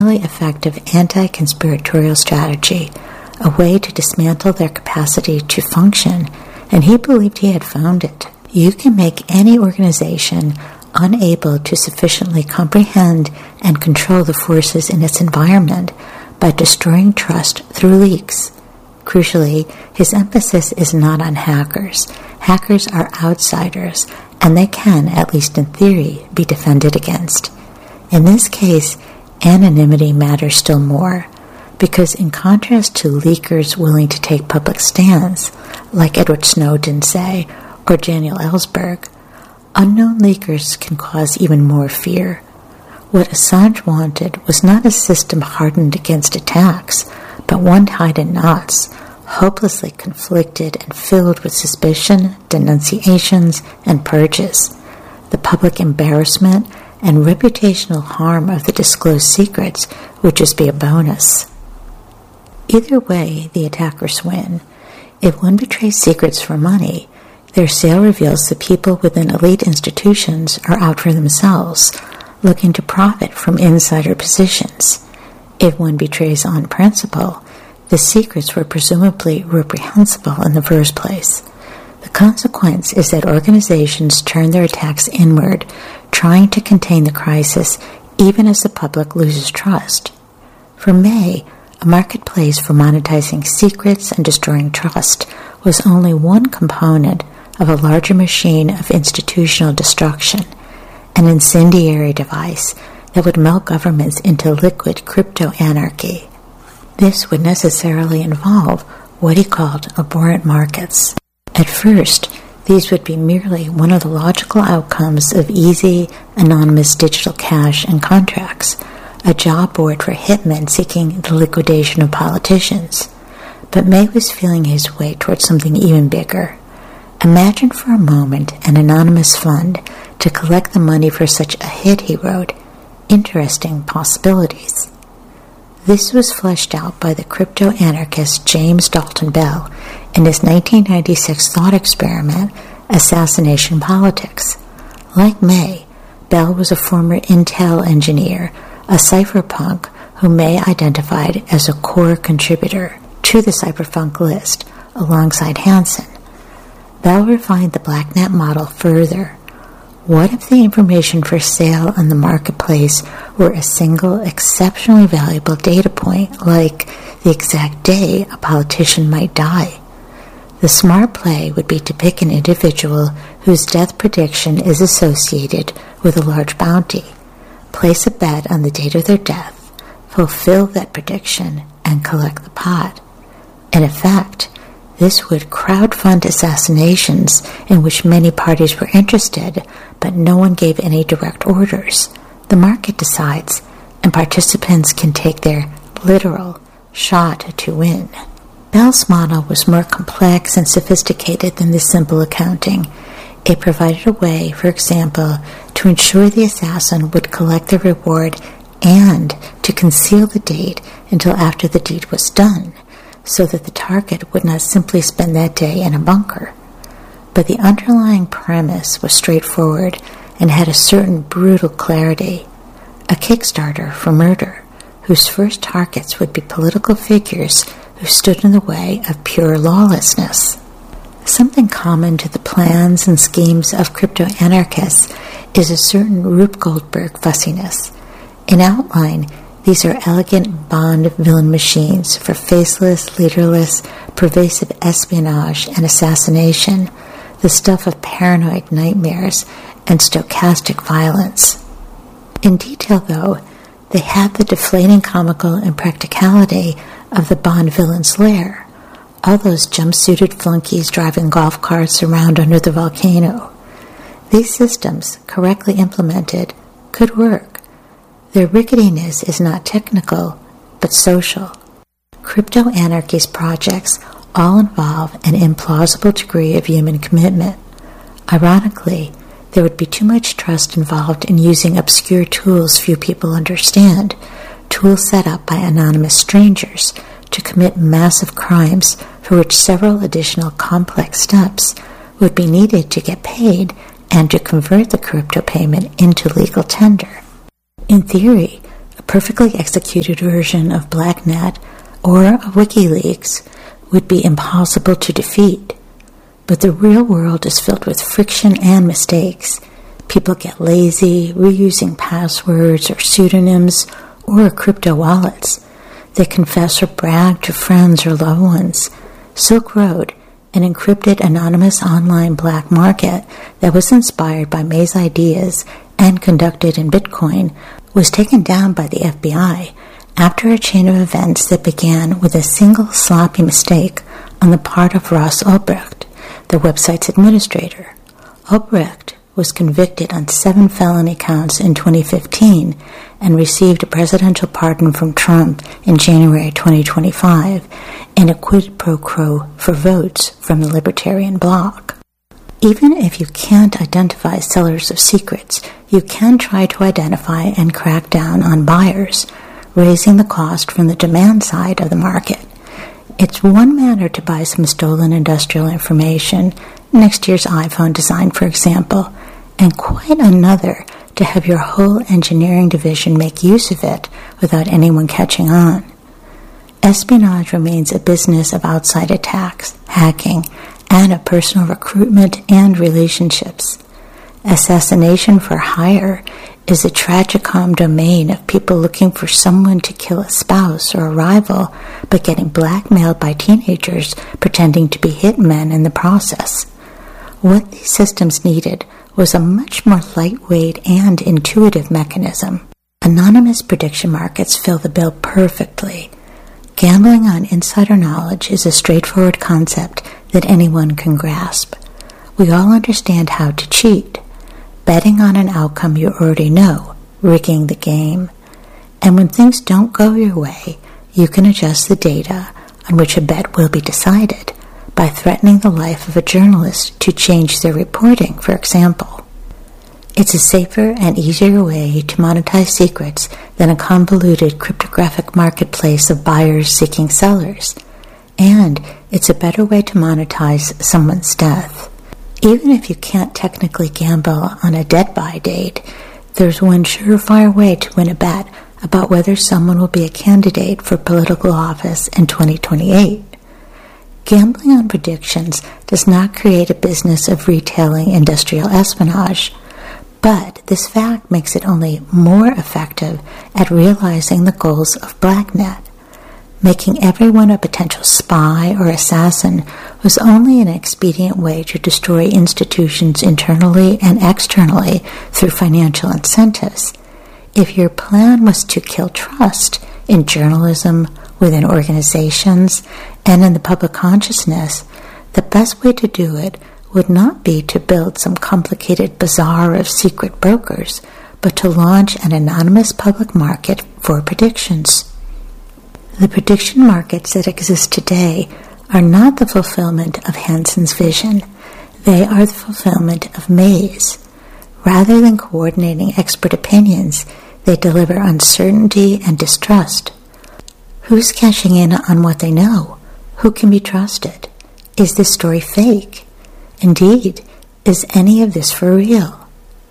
effective anti-conspiratorial strategy, a way to dismantle their capacity to function, and he believed he had found it. You can make any organization unable to sufficiently comprehend and control the forces in its environment by destroying trust through leaks. Crucially, his emphasis is not on hackers. Hackers are outsiders, and they can, at least in theory, be defended against. In this case, anonymity matters still more, because in contrast to leakers willing to take public stands, like Edward Snowden, say, or Daniel Ellsberg, unknown leakers can cause even more fear. What Assange wanted was not a system hardened against attacks, but one tied in knots, hopelessly conflicted and filled with suspicion, denunciations, and purges. The public embarrassment and reputational harm of the disclosed secrets would just be a bonus. Either way, the attackers win. If one betrays secrets for money, their sale reveals that people within elite institutions are out for themselves, looking to profit from insider positions. If one betrays on principle, the secrets were presumably reprehensible in the first place. The consequence is that organizations turn their attacks inward, trying to contain the crisis even as the public loses trust. For May, a marketplace for monetizing secrets and destroying trust was only one component of a larger machine of institutional destruction, an incendiary device that would melt governments into liquid crypto-anarchy. This would necessarily involve what he called abhorrent markets. At first, these would be merely one of the logical outcomes of easy, anonymous digital cash and contracts, a job board for hitmen seeking the liquidation of politicians. But May was feeling his way towards something even bigger. Imagine for a moment an anonymous fund to collect the money for such a hit, he wrote. Interesting possibilities. This was fleshed out by the crypto-anarchist James Dalton Bell in his 1996 thought experiment, Assassination Politics. Like May, Bell was a former Intel engineer, a cypherpunk whom May identified as a core contributor to the cypherpunk list alongside Hansen. Bell refined the BlackNet model further. What if the information for sale on the marketplace were a single, exceptionally valuable data point, like the exact day a politician might die? The smart play would be to pick an individual whose death prediction is associated with a large bounty, place a bet on the date of their death, fulfill that prediction, and collect the pot. In effect, this would crowdfund assassinations in which many parties were interested, but no one gave any direct orders. The market decides, and participants can take their literal shot to win. Bell's model was more complex and sophisticated than this simple accounting. It provided a way, for example, to ensure the assassin would collect the reward and to conceal the date until after the deed was done, so that the target would not simply spend that day in a bunker. But the underlying premise was straightforward and had a certain brutal clarity. A Kickstarter for murder, whose first targets would be political figures who stood in the way of pure lawlessness. Something common to the plans and schemes of crypto-anarchists is a certain Rube Goldberg fussiness. In outline, these are elegant Bond villain machines for faceless, leaderless, pervasive espionage and assassination, the stuff of paranoid nightmares and stochastic violence. In detail, though, they have the deflating comical impracticality of the Bond villain's lair, all those jumpsuited flunkies driving golf carts around under the volcano. These systems, correctly implemented, could work. Their ricketiness is not technical, but social. Crypto-anarchy's projects all involve an implausible degree of human commitment. Ironically, there would be too much trust involved in using obscure tools few people understand, tools set up by anonymous strangers to commit massive crimes for which several additional complex steps would be needed to get paid and to convert the crypto payment into legal tender. In theory, a perfectly executed version of BlackNet or of WikiLeaks would be impossible to defeat. But the real world is filled with friction and mistakes. People get lazy, reusing passwords or pseudonyms or crypto wallets. They confess or brag to friends or loved ones. Silk Road, an encrypted anonymous online black market that was inspired by May's ideas and conducted in Bitcoin, was taken down by the FBI after a chain of events that began with a single sloppy mistake on the part of Ross Ulbricht, the website's administrator. Ulbricht was convicted on 7 felony counts in 2015 and received a presidential pardon from Trump in January 2025 and a quid pro quo for votes from the Libertarian bloc. Even if you can't identify sellers of secrets, you can try to identify and crack down on buyers, raising the cost from the demand side of the market. It's one matter to buy some stolen industrial information, next year's iPhone design, for example, and quite another to have your whole engineering division make use of it without anyone catching on. Espionage remains a business of outside attacks, hacking, and of personal recruitment and relationships. Assassination for hire is a tragicom domain of people looking for someone to kill a spouse or a rival, but getting blackmailed by teenagers pretending to be hitmen in the process. What these systems needed was a much more lightweight and intuitive mechanism. Anonymous prediction markets fill the bill perfectly. Gambling on insider knowledge is a straightforward concept that anyone can grasp. We all understand how to cheat. Betting on an outcome you already know, rigging the game. And when things don't go your way, you can adjust the data on which a bet will be decided by threatening the life of a journalist to change their reporting, for example. It's a safer and easier way to monetize secrets than a convoluted cryptographic marketplace of buyers seeking sellers. And it's a better way to monetize someone's death. Even if you can't technically gamble on a dead-by date, there's one surefire way to win a bet about whether someone will be a candidate for political office in 2028. Gambling on predictions does not create a business of retailing industrial espionage, but this fact makes it only more effective at realizing the goals of BlackNet. Making everyone a potential spy or assassin was only an expedient way to destroy institutions internally and externally through financial incentives. If your plan was to kill trust in journalism, within organizations, and in the public consciousness, the best way to do it would not be to build some complicated bazaar of secret brokers, but to launch an anonymous public market for predictions. The prediction markets that exist today are not the fulfillment of Hanson's vision. They are the fulfillment of May's. Rather than coordinating expert opinions, they deliver uncertainty and distrust. Who's cashing in on what they know? Who can be trusted? Is this story fake? Indeed, is any of this for real?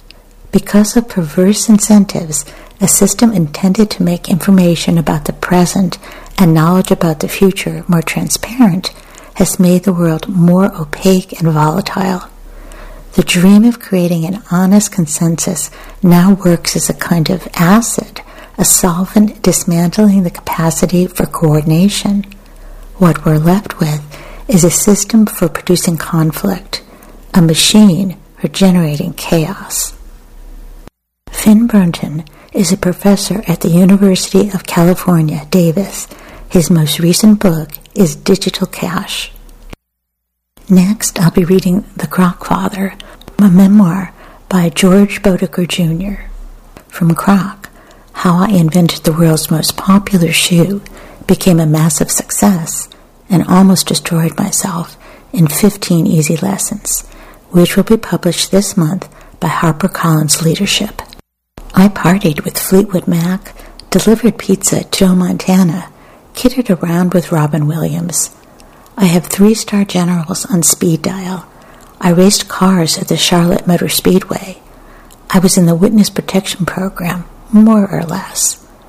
Because of perverse incentives, a system intended to make information about the present and knowledge about the future more transparent has made the world more opaque and volatile. The dream of creating an honest consensus now works as a kind of acid, a solvent dismantling the capacity for coordination. What we're left with is a system for producing conflict, a machine for generating chaos. Finn Brunton is a professor at the University of California, Davis. His most recent book is Digital Cash. Next, I'll be reading The Croc Father, a memoir by George Bodeker Jr. From Croc, How I Invented the World's Most Popular Shoe, Became a Massive Success, and Almost Destroyed Myself in 15 Easy Lessons, which will be published this month by HarperCollins Leadership. I partied with Fleetwood Mac, delivered pizza to Joe Montana, kidded around with Robin Williams. I have 3-star generals on speed dial. I raced cars at the Charlotte Motor Speedway. I was in the Witness Protection Program, more or less.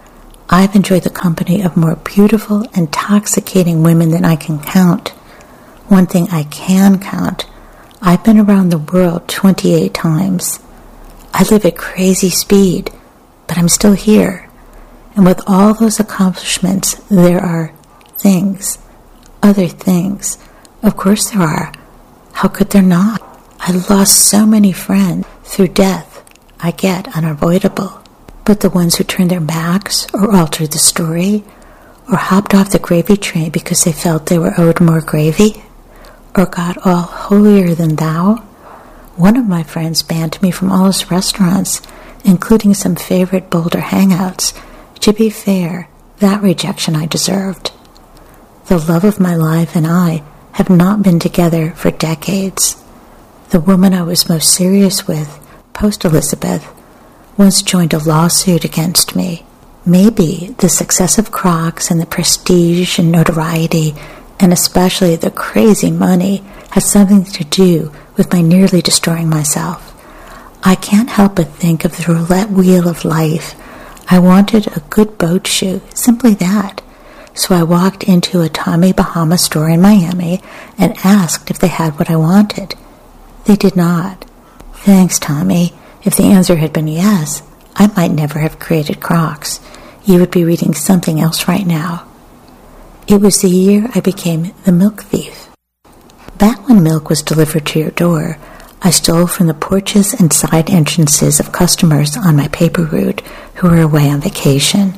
I've enjoyed the company of more beautiful, intoxicating women than I can count. One thing I can count, I've been around the world 28 times. I live at crazy speed, but I'm still here. And with all those accomplishments, there are things, other things. Of course there are. How could there not? I lost so many friends through death. I get unavoidable. But the ones who turned their backs or altered the story or hopped off the gravy train because they felt they were owed more gravy or got all holier than thou. One of my friends banned me from all his restaurants, including some favorite Boulder hangouts. To be fair, that rejection I deserved. The love of my life and I have not been together for decades. The woman I was most serious with, post-Elizabeth, once joined a lawsuit against me. Maybe the success of Crocs and the prestige and notoriety, and especially the crazy money, has something to do with my nearly destroying myself. I can't help but think of the roulette wheel of life. I wanted a good boat shoe, simply that. So I walked into a Tommy Bahama store in Miami and asked if they had what I wanted. They did not. Thanks, Tommy. If the answer had been yes, I might never have created Crocs. You would be reading something else right now. It was the year I became the milk thief. Back when milk was delivered to your door, I stole from the porches and side entrances of customers on my paper route who were away on vacation.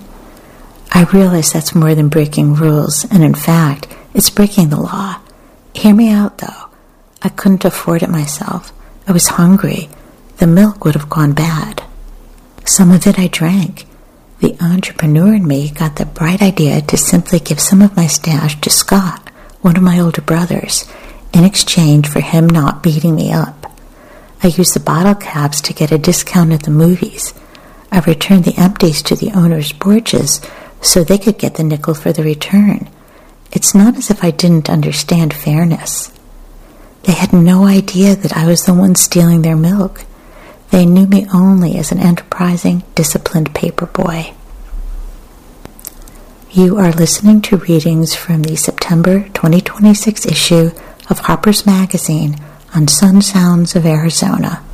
I realize that's more than breaking rules, and in fact, it's breaking the law. Hear me out, though. I couldn't afford it myself. I was hungry. The milk would have gone bad. Some of it I drank. The entrepreneur in me got the bright idea to simply give some of my stash to Scott, one of my older brothers, in exchange for him not beating me up. I used the bottle caps to get a discount at the movies. I returned the empties to the owner's porches so they could get the nickel for the return. It's not as if I didn't understand fairness. They had no idea that I was the one stealing their milk. They knew me only as an enterprising, disciplined paper boy. You are listening to readings from the September 2026 issue of Harper's Magazine on Sun Sounds of Arizona.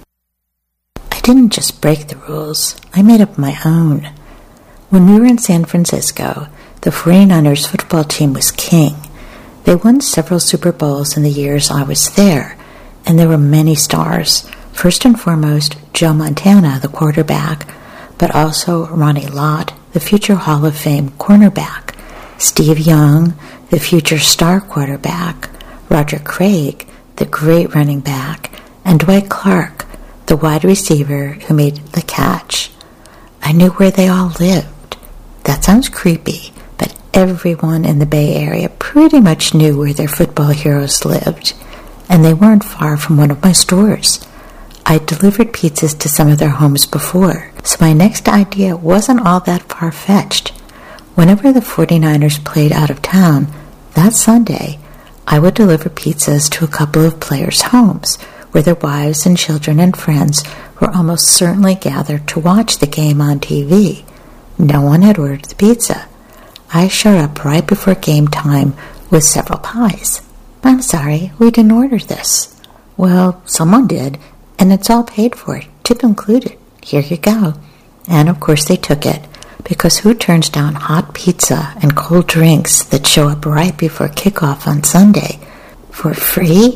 I didn't just break the rules. I made up my own. When we were in San Francisco, the 49ers football team was king. They won several Super Bowls in the years I was there, and there were many stars. First and foremost, Joe Montana, the quarterback, but also Ronnie Lott, the future Hall of Fame cornerback, Steve Young, the future star quarterback, Roger Craig, the great running back, and Dwight Clark, the wide receiver who made the catch. I knew where they all lived. That sounds creepy, but everyone in the Bay Area pretty much knew where their football heroes lived, and they weren't far from one of my stores. I'd delivered pizzas to some of their homes before, so my next idea wasn't all that far-fetched. Whenever the 49ers played out of town, that Sunday, I would deliver pizzas to a couple of players' homes, where their wives and children and friends were almost certainly gathered to watch the game on TV. No one had ordered the pizza. I showed up right before game time with several pies. I'm sorry, we didn't order this. Well, someone did, and it's all paid for, tip included. Here you go. And of course they took it, because who turns down hot pizza and cold drinks that show up right before kickoff on Sunday for free?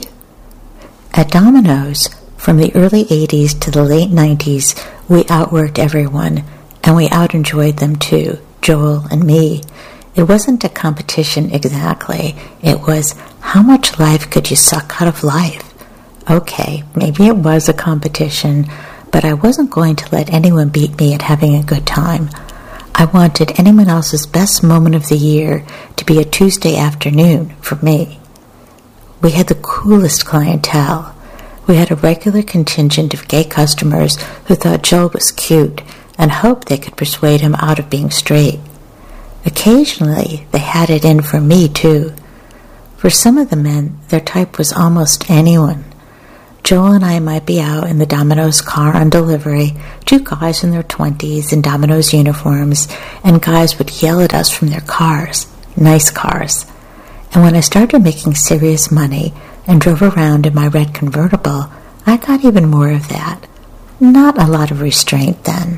At Domino's, from the early 80s to the late 90s, we outworked everyone, and we out-enjoyed them too, Joel and me. It wasn't a competition exactly. It was, how much life could you suck out of life? Okay, maybe it was a competition, but I wasn't going to let anyone beat me at having a good time. I wanted anyone else's best moment of the year to be a Tuesday afternoon for me. We had the coolest clientele. We had a regular contingent of gay customers who thought Joel was cute and hoped they could persuade him out of being straight. Occasionally, they had it in for me, too. For some of the men, their type was almost anyone. Joel and I might be out in the Domino's car on delivery, two guys in their 20s in Domino's uniforms, and guys would yell at us from their cars, nice cars. And when I started making serious money and drove around in my red convertible, I got even more of that. Not a lot of restraint then.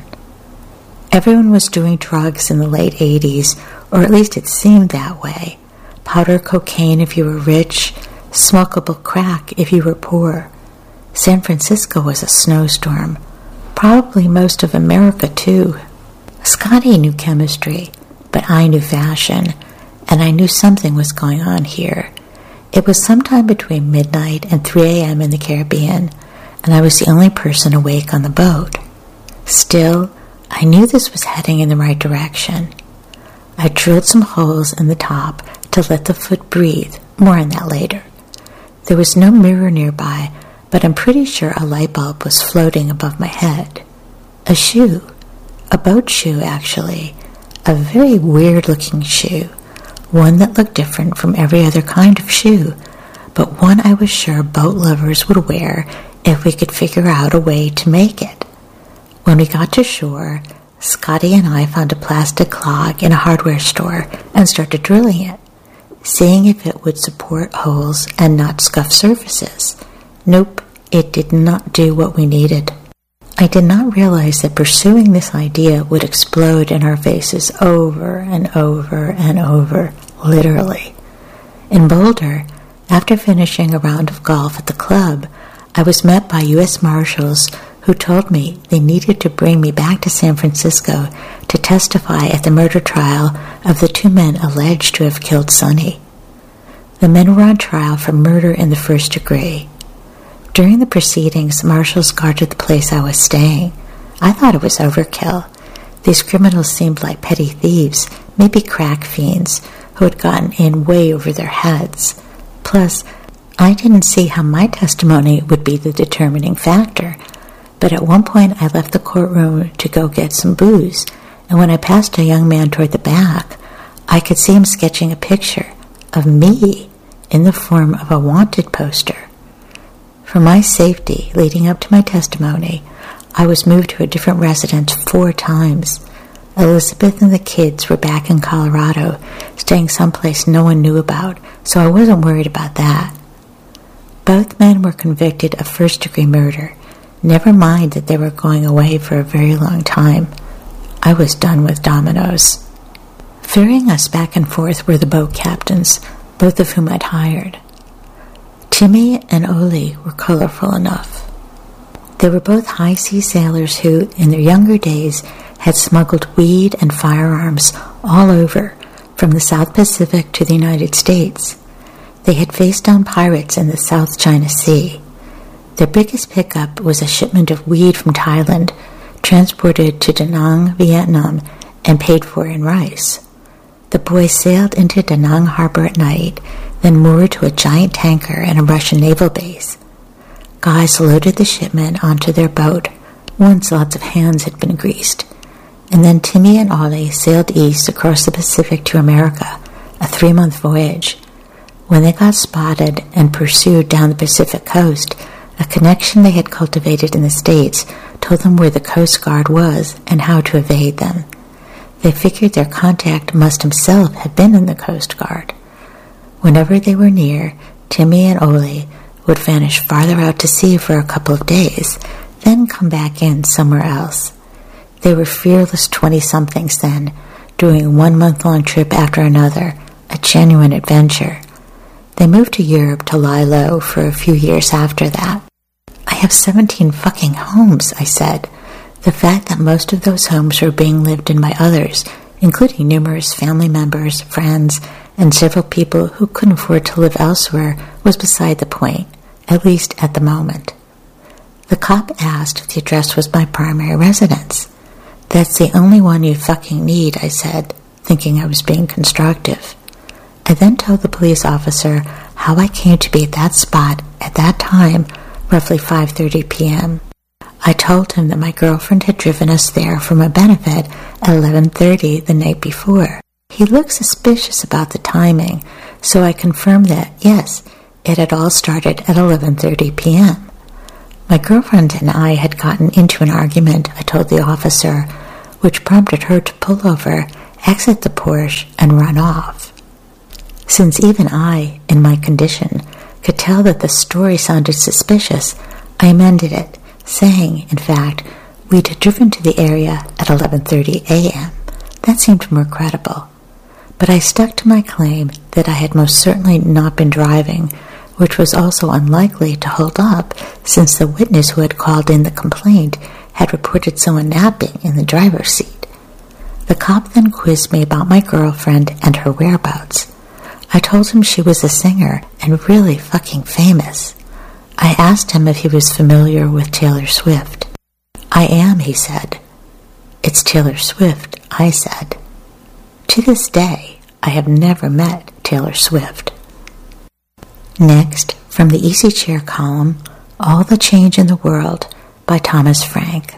Everyone was doing drugs in the late 80s, or at least it seemed that way. Powder cocaine if you were rich, smokable crack if you were poor. San Francisco was a snowstorm. Probably most of America, too. Scotty knew chemistry, but I knew fashion, and I knew something was going on here. It was sometime between midnight and 3 a.m. in the Caribbean, and I was the only person awake on the boat. Still, I knew this was heading in the right direction. I drilled some holes in the top to let the foot breathe. More on that later. There was no mirror nearby, but I'm pretty sure a light bulb was floating above my head. A shoe. A boat shoe, actually. A very weird-looking shoe. One that looked different from every other kind of shoe, but one I was sure boat lovers would wear if we could figure out a way to make it. When we got to shore, Scotty and I found a plastic clog in a hardware store and started drilling it, seeing if it would support holes and not scuff surfaces. Nope, it did not do what we needed. I did not realize that pursuing this idea would explode in our faces over and over and over, literally. In Boulder, after finishing a round of golf at the club, I was met by U.S. Marshals who told me they needed to bring me back to San Francisco to testify at the murder trial of the two men alleged to have killed Sonny. The men were on trial for murder in the first degree. During the proceedings, marshals guarded the place I was staying. I thought it was overkill. These criminals seemed like petty thieves, maybe crack fiends, who had gotten in way over their heads. Plus, I didn't see how my testimony would be the determining factor. But at one point I left the courtroom to go get some booze, and when I passed a young man toward the back, I could see him sketching a picture of me in the form of a wanted poster. For my safety leading up to my testimony, I was moved to a different residence 4 times. Elizabeth and the kids were back in Colorado, staying someplace no one knew about, so I wasn't worried about that. Both men were convicted of first-degree murder. Never mind that they were going away for a very long time. I was done with Domino's. Ferrying us back and forth were the boat captains, both of whom I'd hired. Timmy and Oli were colorful enough. They were both high-sea sailors who, in their younger days, had smuggled weed and firearms all over, from the South Pacific to the United States. They had faced down pirates in the South China Sea. Their biggest pickup was a shipment of weed from Thailand, transported to Da Nang, Vietnam, and paid for in rice. The boys sailed into Da Nang harbor at night, then moored to a giant tanker in a Russian naval base. Guys loaded the shipment onto their boat, once lots of hands had been greased, and then Timmy and Ollie sailed east across the Pacific to America, a 3-month voyage. When they got spotted and pursued down the Pacific coast, a connection they had cultivated in the States told them where the Coast Guard was and how to evade them. They figured their contact must himself have been in the Coast Guard. Whenever they were near, Timmy and Oli would vanish farther out to sea for a couple of days, then come back in somewhere else. They were fearless 20-somethings then, doing 1 month-long trip after another, a genuine adventure. They moved to Europe to lie low for a few years after that. I have 17 fucking homes, I said. The fact that most of those homes were being lived in by others, including numerous family members, friends, and several people who couldn't afford to live elsewhere, was beside the point, at least at the moment. The cop asked if the address was my primary residence. That's the only one you fucking need, I said, thinking I was being constructive. I then told the police officer how I came to be at that spot at that time, roughly 5:30 p.m. I told him that my girlfriend had driven us there from a benefit at 11:30 the night before. He looked suspicious about the timing, so I confirmed that, yes, it had all started at 11:30 p.m. My girlfriend and I had gotten into an argument, I told the officer, which prompted her to pull over, exit the Porsche, and run off. Since even I, in my condition, could tell that the story sounded suspicious, I amended it, saying, in fact, we'd driven to the area at 11:30 a.m. That seemed more credible. But I stuck to my claim that I had most certainly not been driving, which was also unlikely to hold up since the witness who had called in the complaint had reported someone napping in the driver's seat. The cop then quizzed me about my girlfriend and her whereabouts. I told him she was a singer and really fucking famous. I asked him if he was familiar with Taylor Swift. I am, he said. It's Taylor Swift, I said. To this day, I have never met Taylor Swift. Next, from the Easy Chair column, All the Change in the World by Thomas Frank.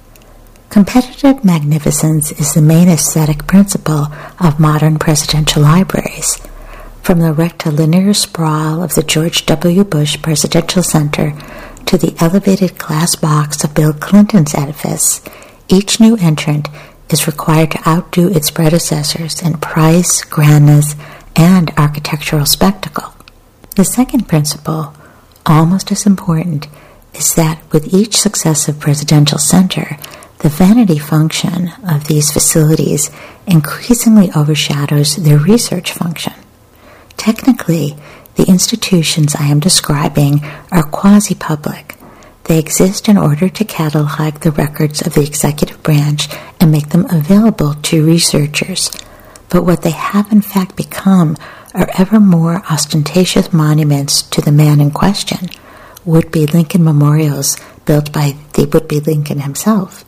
Competitive magnificence is the main aesthetic principle of modern presidential libraries. From the rectilinear sprawl of the George W. Bush Presidential Center to the elevated glass box of Bill Clinton's edifice, each new entrant is required to outdo its predecessors in price, grandness, and architectural spectacle. The second principle, almost as important, is that with each successive presidential center, the vanity function of these facilities increasingly overshadows their research function. Technically, the institutions I am describing are quasi-public. They exist in order to catalog the records of the executive branch and make them available to researchers. But what they have in fact become are ever more ostentatious monuments to the man in question, would-be Lincoln memorials built by the would-be Lincoln himself.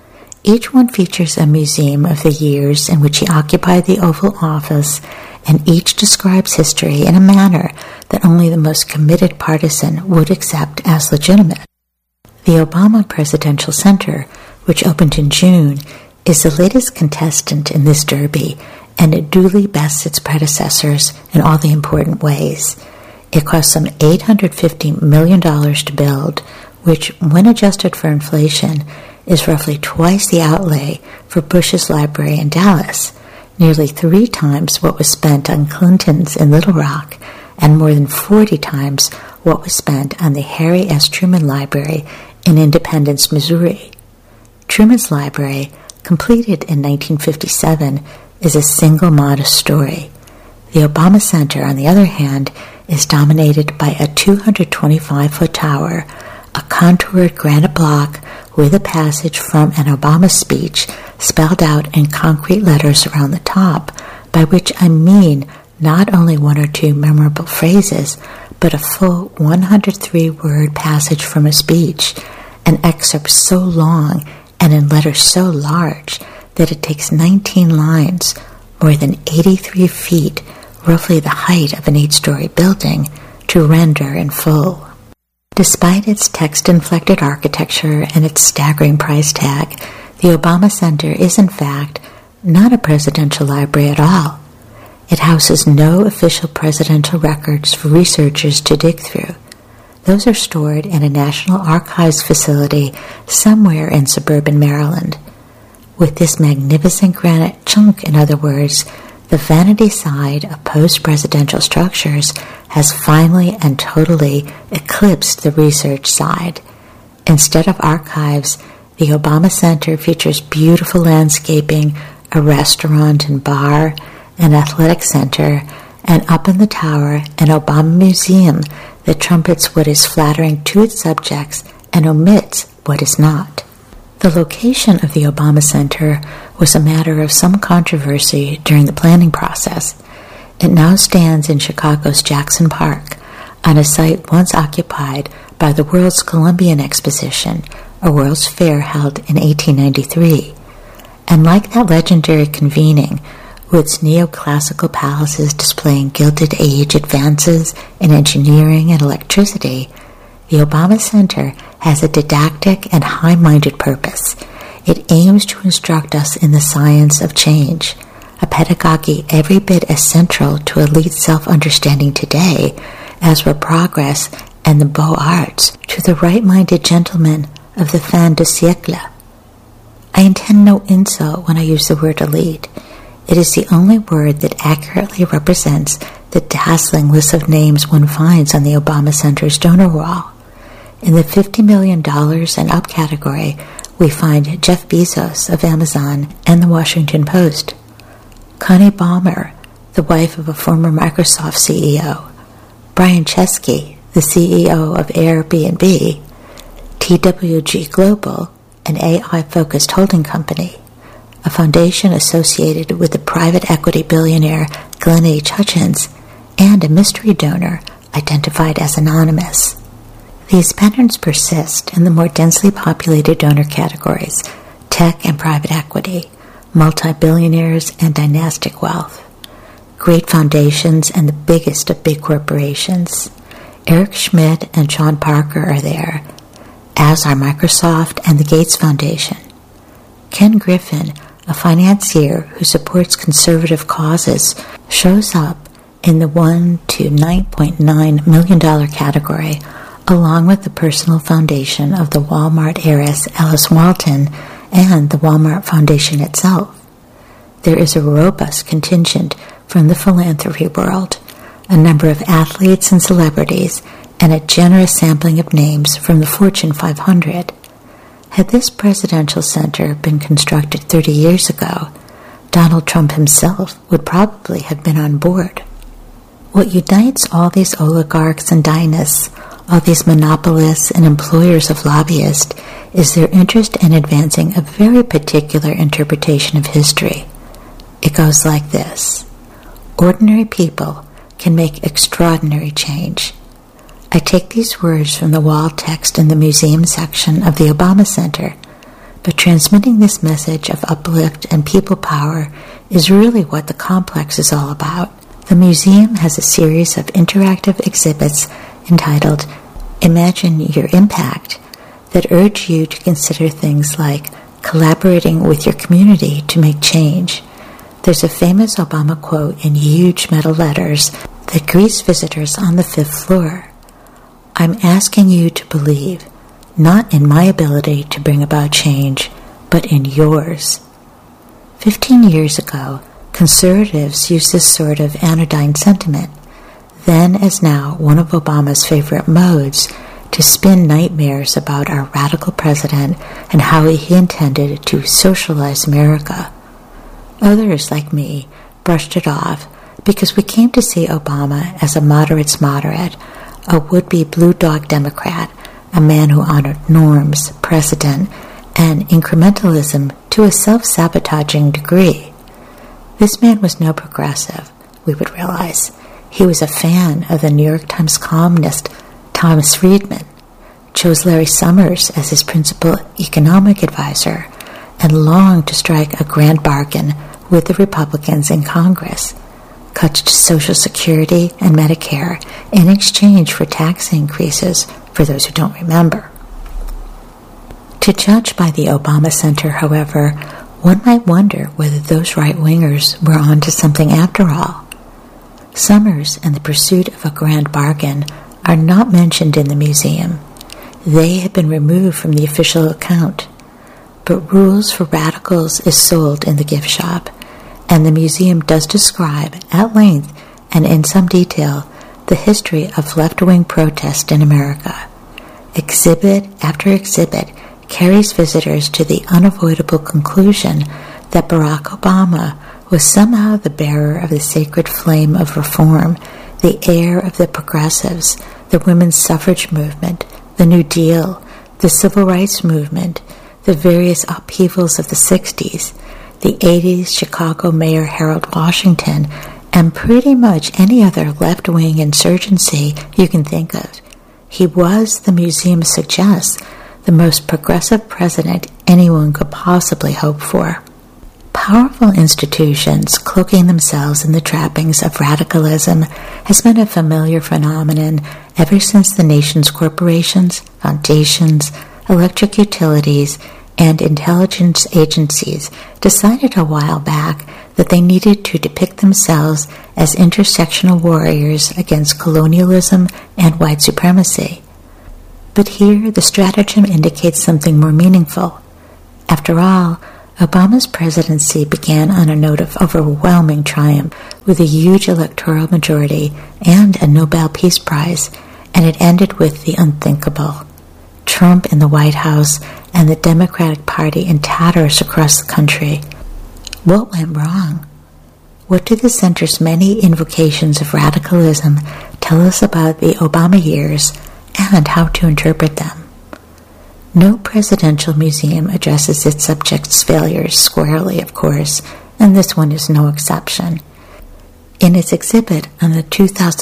Each one features a museum of the years in which he occupied the Oval Office, and each describes history in a manner that only the most committed partisan would accept as legitimate. The Obama Presidential Center, which opened in June, is the latest contestant in this derby, and it duly bests its predecessors in all the important ways. It cost some $850 million to build, which, when adjusted for inflation, is roughly twice the outlay for Bush's library in Dallas, nearly 3 times what was spent on Clinton's in Little Rock, and more than 40 times what was spent on the Harry S. Truman Library in Independence, Missouri. Truman's library, completed in 1957, is a single modest story. The Obama Center, on the other hand, is dominated by a 225-foot tower, a contoured granite block with a passage from an Obama speech spelled out in concrete letters around the top, by which I mean not only 1 or 2 memorable phrases, but a full 103-word passage from a speech, an excerpt so long and in letters so large that it takes 19 lines, more than 83 feet, roughly the height of an 8-story building, to render in full. Despite its text-inflected architecture and its staggering price tag, the Obama Center is in fact not a presidential library at all. It houses no official presidential records for researchers to dig through. Those are stored in a National Archives facility somewhere in suburban Maryland. With this magnificent granite chunk, in other words, the vanity side of post-presidential structures has finally and totally eclipsed the research side. Instead of archives, the Obama Center features beautiful landscaping, a restaurant and bar, an athletic center, and up in the tower, an Obama museum that trumpets what is flattering to its subjects and omits what is not. The location of the Obama Center was a matter of some controversy during the planning process. It now stands in Chicago's Jackson Park, on a site once occupied by the World's Columbian Exposition, a World's Fair held in 1893. And like that legendary convening, with its neoclassical palaces displaying Gilded Age advances in engineering and electricity, the Obama Center has a didactic and high-minded purpose. It aims to instruct us in the science of change, a pedagogy every bit as central to elite self-understanding today as were progress and the beaux arts to the right-minded gentlemen of the fin de siècle. I intend no insult when I use the word elite. It is the only word that accurately represents the dazzling list of names one finds on the Obama Center's donor wall. In the $50 million and up category, we find Jeff Bezos of Amazon and the Washington Post, Connie Ballmer, the wife of a former Microsoft CEO, Brian Chesky, the CEO of Airbnb, TWG Global, an AI-focused holding company, a foundation associated with the private equity billionaire Glenn H. Hutchins, and a mystery donor identified as anonymous. These patterns persist in the more densely populated donor categories, tech and private equity, multi-billionaires and dynastic wealth, great foundations and the biggest of big corporations. Eric Schmidt and Sean Parker are there, as are Microsoft and the Gates Foundation. Ken Griffin, a financier who supports conservative causes, shows up in the $1 to $9.9 million category, along with the personal foundation of the Walmart heiress Alice Walton and the Walmart Foundation itself. There is a robust contingent from the philanthropy world, a number of athletes and celebrities, and a generous sampling of names from the Fortune 500. Had this presidential center been constructed 30 years ago, Donald Trump himself would probably have been on board. What unites all these oligarchs and dynasts, all these monopolists and employers of lobbyists, is their interest in advancing a very particular interpretation of history. It goes like this: ordinary people can make extraordinary change. I take these words from the wall text in the museum section of the Obama Center, but transmitting this message of uplift and people power is really what the complex is all about. The museum has a series of interactive exhibits entitled Imagine Your Impact that urge you to consider things like collaborating with your community to make change. There's a famous Obama quote in huge metal letters that greets visitors on the 5th floor. I'm asking you to believe, not in my ability to bring about change, but in yours. 15 years ago, conservatives used this sort of anodyne sentiment, then as now one of Obama's favorite modes, to spin nightmares about our radical president and how he intended to socialize America. Others, like me, brushed it off because we came to see Obama as a moderate's moderate, a would-be blue dog Democrat, a man who honored norms, precedent, and incrementalism to a self-sabotaging degree. This man was no progressive, we would realize. He was a fan of the New York Times columnist Thomas Friedman, chose Larry Summers as his principal economic advisor, and longed to strike a grand bargain with the Republicans in Congress, cut to Social Security and Medicare in exchange for tax increases for those who don't remember. To judge by the Obama Center, however, one might wonder whether those right-wingers were on to something after all. Summers and the pursuit of a grand bargain are not mentioned in the museum. They have been removed from the official account. But Rules for Radicals is sold in the gift shop, and the museum does describe at length and in some detail the history of left-wing protest in America. Exhibit after exhibit carries visitors to the unavoidable conclusion that Barack Obama was somehow the bearer of the sacred flame of reform, the heir of the progressives, the women's suffrage movement, the New Deal, the civil rights movement, the various upheavals of the 60s, the 80s Chicago Mayor Harold Washington, and pretty much any other left-wing insurgency you can think of. He was, the museum suggests, the most progressive president anyone could possibly hope for. Powerful institutions cloaking themselves in the trappings of radicalism has been a familiar phenomenon ever since the nation's corporations, foundations, electric utilities, and intelligence agencies decided a while back that they needed to depict themselves as intersectional warriors against colonialism and white supremacy. But here the stratagem indicates something more meaningful. After all, Obama's presidency began on a note of overwhelming triumph with a huge electoral majority and a Nobel Peace Prize, and it ended with the unthinkable. Trump in the White House and the Democratic Party in tatters across the country. What went wrong? What do the center's many invocations of radicalism tell us about the Obama years and how to interpret them? No presidential museum addresses its subjects' failures squarely, of course, and this one is no exception. In its exhibit on the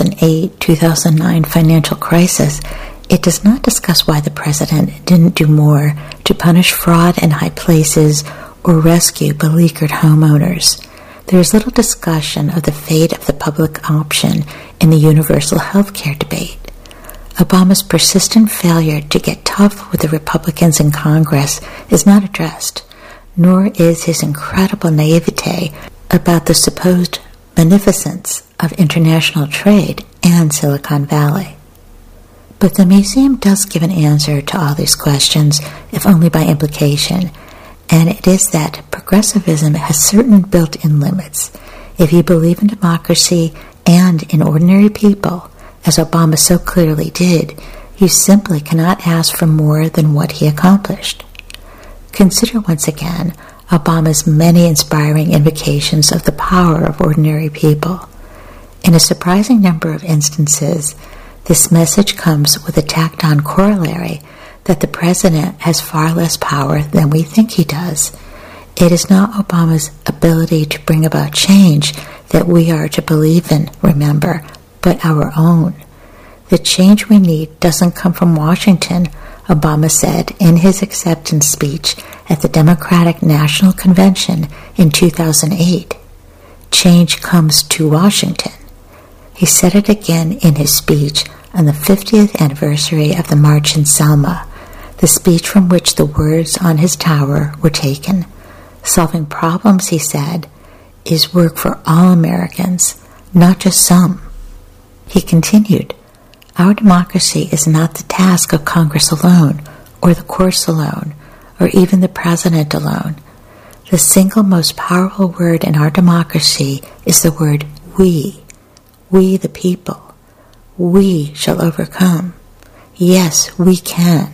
2008-2009 financial crisis, it does not discuss why the president didn't do more to punish fraud in high places or rescue beleaguered homeowners. There is little discussion of the fate of the public option in the universal health care debate. Obama's persistent failure to get tough with the Republicans in Congress is not addressed, nor is his incredible naivete about the supposed beneficence of international trade and Silicon Valley. But the museum does give an answer to all these questions, if only by implication, and it is that progressivism has certain built-in limits. If you believe in democracy and in ordinary people, as Obama so clearly did, you simply cannot ask for more than what he accomplished. Consider once again Obama's many inspiring invocations of the power of ordinary people. In a surprising number of instances, this message comes with a tacked-on corollary that the president has far less power than we think he does. It is not Obama's ability to bring about change that we are to believe in, remember, but our own. The change we need doesn't come from Washington, Obama said in his acceptance speech at the Democratic National Convention in 2008. Change comes to Washington. He said it again in his speech on the 50th anniversary of the March in Selma, the speech from which the words on his tower were taken. Solving problems, he said, is work for all Americans, not just some. He continued, our democracy is not the task of Congress alone, or the courts alone, or even the president alone. The single most powerful word in our democracy is the word we the people. We shall overcome. Yes, we can.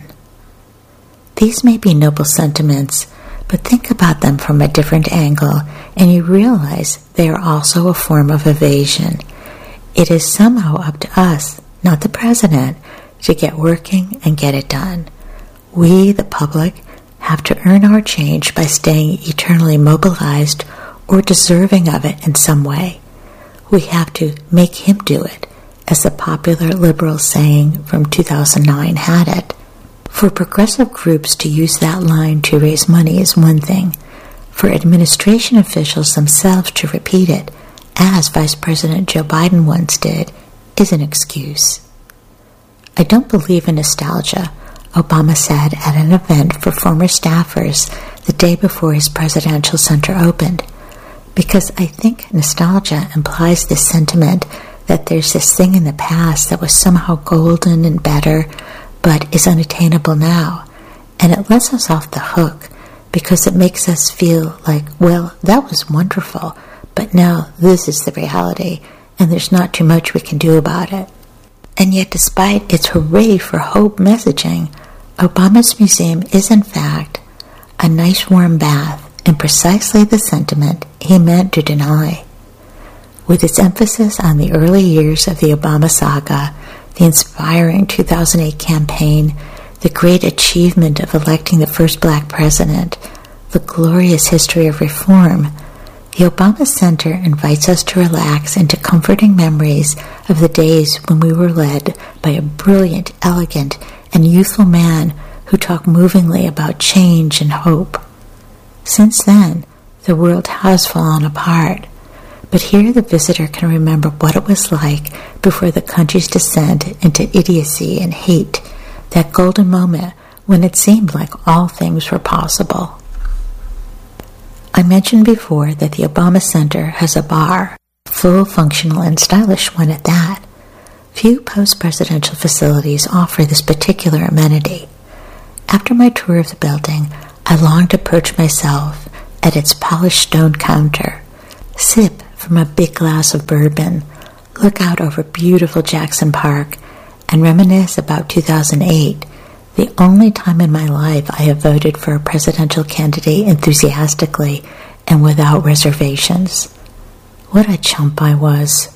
These may be noble sentiments, but think about them from a different angle, and you realize they are also a form of evasion. It is somehow up to us, not the president, to get working and get it done. We, the public, have to earn our change by staying eternally mobilized or deserving of it in some way. We have to make him do it, as the popular liberal saying from 2009 had it. For progressive groups to use that line to raise money is one thing. For administration officials themselves to repeat it, as Vice President Joe Biden once did, is an excuse. I don't believe in nostalgia, Obama said at an event for former staffers the day before his presidential center opened, because I think nostalgia implies this sentiment that there's this thing in the past that was somehow golden and better, but is unattainable now, and it lets us off the hook because it makes us feel like, well, that was wonderful, but now this is the reality, and there's not too much we can do about it. And yet, despite its hooray for hope messaging, Obama's museum is in fact a nice warm bath in precisely the sentiment he meant to deny. With its emphasis on the early years of the Obama saga, the inspiring 2008 campaign, the great achievement of electing the first black president, the glorious history of reform, the Obama Center invites us to relax into comforting memories of the days when we were led by a brilliant, elegant, and youthful man who talked movingly about change and hope. Since then, the world has fallen apart, but here the visitor can remember what it was like before the country's descent into idiocy and hate, that golden moment when it seemed like all things were possible. I mentioned before that the Obama Center has a bar, full, functional, and stylish one at that. Few post-presidential facilities offer this particular amenity. After my tour of the building, I longed to perch myself at its polished stone counter, sip from a big glass of bourbon, look out over beautiful Jackson Park, and reminisce about 2008, the only time in my life I have voted for a presidential candidate enthusiastically and without reservations. What a chump I was.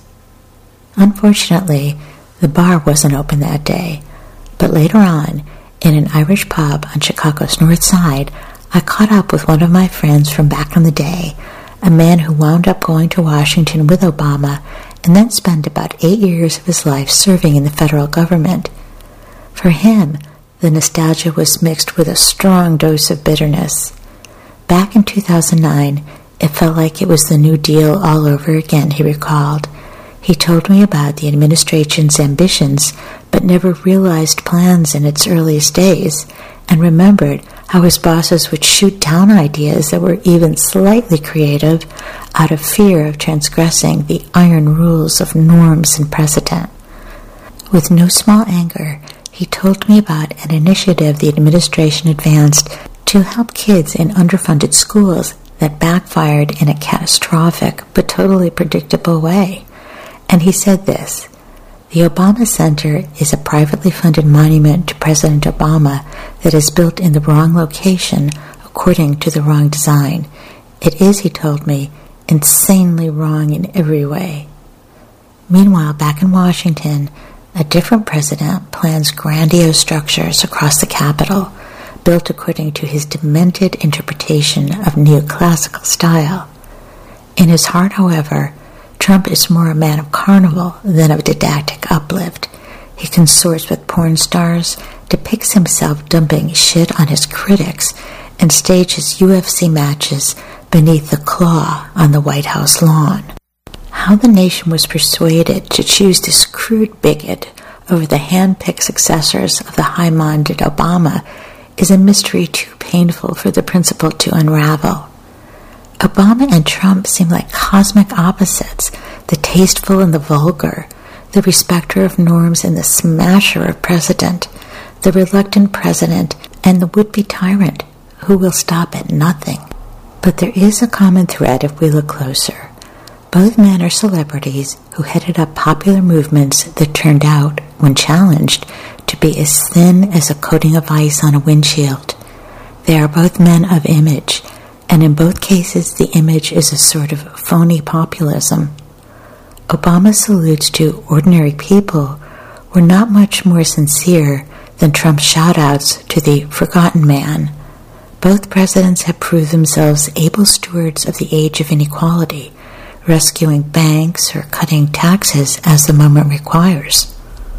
Unfortunately, the bar wasn't open that day, but later on, in an Irish pub on Chicago's North Side, I caught up with one of my friends from back in the day, a man who wound up going to Washington with Obama and then spent about 8 years of his life serving in the federal government. For him, the nostalgia was mixed with a strong dose of bitterness. Back in 2009, it felt like it was the New Deal all over again, he recalled. He told me about the administration's ambitions, but never realized plans in its earliest days, and remembered how his bosses would shoot down ideas that were even slightly creative out of fear of transgressing the iron rules of norms and precedent. With no small anger, he told me about an initiative the administration advanced to help kids in underfunded schools that backfired in a catastrophic but totally predictable way. And he said this: "The Obama Center is a privately funded monument to President Obama that is built in the wrong location according to the wrong design. It is," he told me, "insanely wrong in every way." Meanwhile, back in Washington, a different president plans grandiose structures across the Capitol, built according to his demented interpretation of neoclassical style. In his heart, however, Trump is more a man of carnival than of didactic uplift. He consorts with porn stars, depicts himself dumping shit on his critics, and stages UFC matches beneath the claw on the White House lawn. How the nation was persuaded to choose this crude bigot over the hand-picked successors of the high-minded Obama is a mystery too painful for the principal to unravel. Obama and Trump seem like cosmic opposites, the tasteful and the vulgar, the respecter of norms and the smasher of precedent, the reluctant president and the would-be tyrant who will stop at nothing. But there is a common thread if we look closer. Both men are celebrities who headed up popular movements that turned out, when challenged, to be as thin as a coating of ice on a windshield. They are both men of image, and in both cases the image is a sort of phony populism. Obama's salutes to ordinary people were not much more sincere than Trump's shout-outs to the forgotten man. Both presidents have proved themselves able stewards of the age of inequality, rescuing banks or cutting taxes as the moment requires.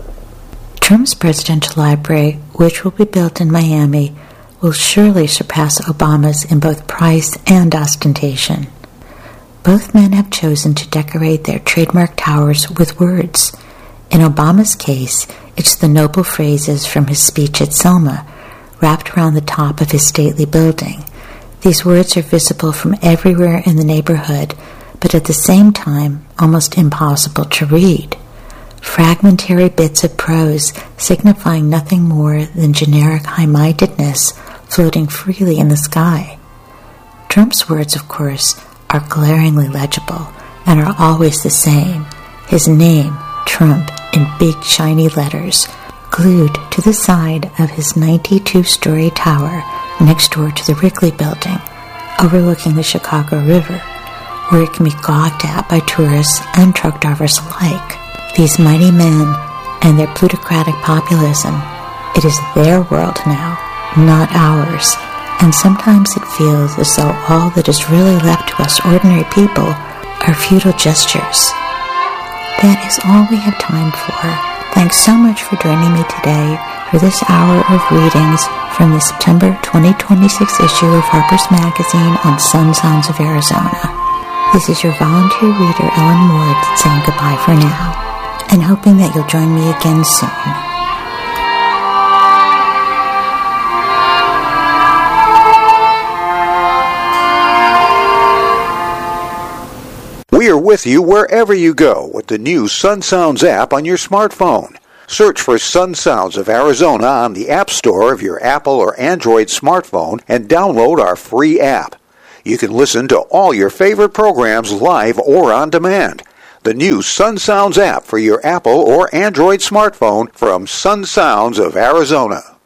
Trump's presidential library, which will be built in Miami, will surely surpass Obama's in both price and ostentation. Both men have chosen to decorate their trademark towers with words. In Obama's case, it's the noble phrases from his speech at Selma, wrapped around the top of his stately building. These words are visible from everywhere in the neighborhood, but at the same time almost impossible to read. Fragmentary bits of prose signifying nothing more than generic high-mindedness floating freely in the sky. Trump's words, of course, are glaringly legible and are always the same. His name, Trump, in big shiny letters, glued to the side of his 92-story tower next door to the Wrigley Building, overlooking the Chicago River, where it can be gawked at by tourists and truck drivers alike. These mighty men and their plutocratic populism, it is their world now, not ours, and sometimes it feels as though all that is really left to us ordinary people are futile gestures. That is all we have time for. Thanks so much for joining me today for this hour of readings from the September 2026 issue of Harper's Magazine on Sun Sounds of Arizona. This is your volunteer reader, Ellen Ward, saying goodbye for now, and hoping that you'll join me again soon. We are with you wherever you go with the new Sun Sounds app on your smartphone. Search for Sun Sounds of Arizona on the App Store of your Apple or Android smartphone and download our free app. You can listen to all your favorite programs live or on demand. The new Sun Sounds app for your Apple or Android smartphone from Sun Sounds of Arizona.